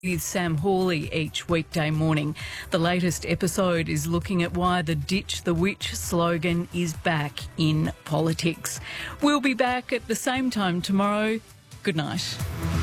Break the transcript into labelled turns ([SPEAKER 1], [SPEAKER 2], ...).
[SPEAKER 1] with Sam Hawley each weekday morning. The latest episode is looking at why the Ditch the Witch slogan is back in politics. We'll be back at the same time tomorrow. Good night.